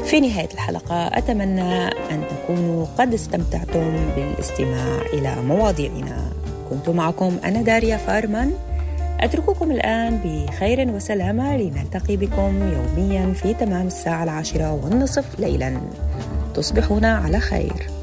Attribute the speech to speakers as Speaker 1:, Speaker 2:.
Speaker 1: في نهاية الحلقة أتمنى أن تكونوا قد استمتعتم بالاستماع إلى مواضيعنا. كنت معكم أنا داريا فارمان، أترككم الآن بخير وسلامة، لنلتقي بكم يوميا في تمام الساعة 10:30 ليلا. تصبحون على خير.